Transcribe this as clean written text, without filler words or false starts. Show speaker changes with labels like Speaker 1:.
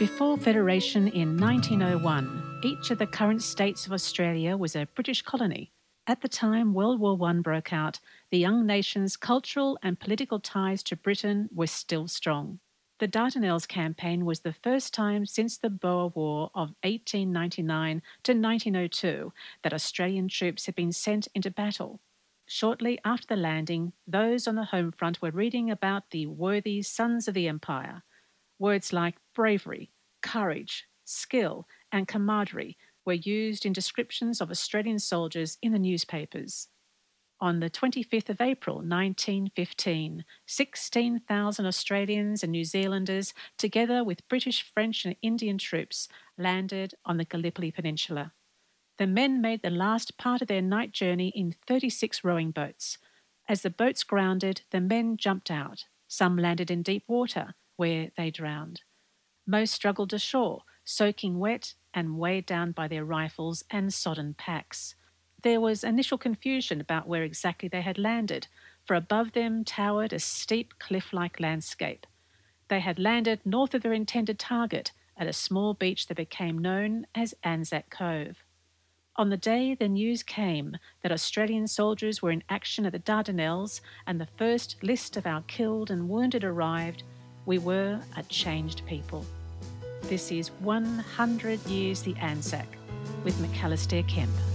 Speaker 1: Before Federation in 1901, each of the current states of Australia was a British colony. At the time World War I broke out, the young nation's cultural and political ties to Britain were still strong. The Dardanelles campaign was the first time since the Boer War of 1899 to 1902 that Australian troops had been sent into battle. Shortly after the landing, those on the home front were reading about the worthy sons of the Empire. Words like bravery, courage, skill, and camaraderie were used in descriptions of Australian soldiers in the newspapers. On the 25th of April 1915, 16,000 Australians and New Zealanders, together with British, French and Indian troops, landed on the Gallipoli Peninsula. The men made the last part of their night journey in 36 rowing boats. As the boats grounded, the men jumped out. Some landed in deep water, where they drowned. Most struggled ashore, soaking wet and weighed down by their rifles and sodden packs. There was initial confusion about where exactly they had landed, for above them towered a steep cliff-like landscape. They had landed north of their intended target, at a small beach that became known as Anzac Cove. On the day the news came that Australian soldiers were in action at the Dardanelles and the first list of our killed and wounded arrived, we were a changed people. This is 100 Years the Anzac with Macalister Kemp.